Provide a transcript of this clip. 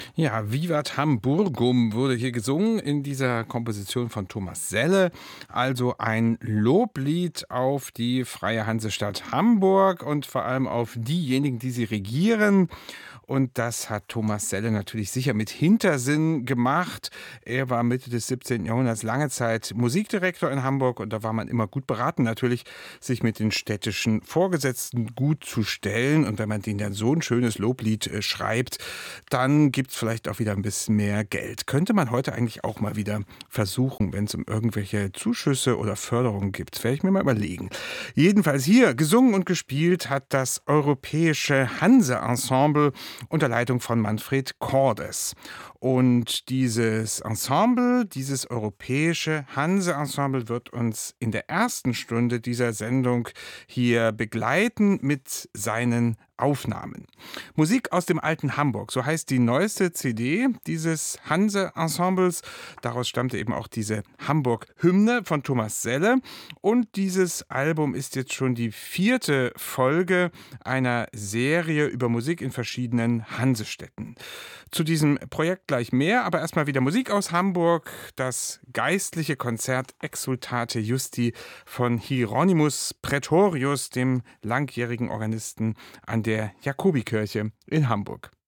Ja, Vivat Hamburgum wurde hier gesungen in dieser Komposition von Thomas Selle. Also ein Loblied auf die Freie Hansestadt Hamburg und vor allem auf diejenigen, die sie regieren. Und das hat Thomas Selle natürlich sicher mit Hintersinn gemacht. Er war Mitte des 17. Jahrhunderts lange Zeit Musikdirektor in Hamburg und da war man immer gut beraten, natürlich sich mit den städtischen Vorgesetzten gut zu stellen. Und wenn man denen dann so ein schönes Loblied schreibt, dann gibt es vielleicht auch wieder ein bisschen mehr Geld. Könnte man heute eigentlich auch mal wieder versuchen, wenn es um irgendwelche Zuschüsse oder Förderungen gibt. Werde ich mir mal überlegen. Jedenfalls hier gesungen und gespielt hat das Europäische Hanse-Ensemble unter Leitung von Manfred Cordes. Und dieses Ensemble, dieses Europäische Hanse-Ensemble wird uns in der ersten Stunde dieser Sendung hier begleiten mit seinen Aufnahmen. Musik aus dem alten Hamburg, so heißt die neueste CD dieses Hanse-Ensembles. Daraus stammte eben auch diese Hamburg-Hymne von Thomas Selle. Und dieses Album ist jetzt schon die 4. Folge einer Serie über Musik in verschiedenen Hansestädten. Zu diesem Projekt gleich mehr, aber erstmal wieder Musik aus Hamburg. Das geistliche Konzert Exsultate Justi von Hieronymus Praetorius, dem langjährigen Organisten an der Jakobikirche in Hamburg.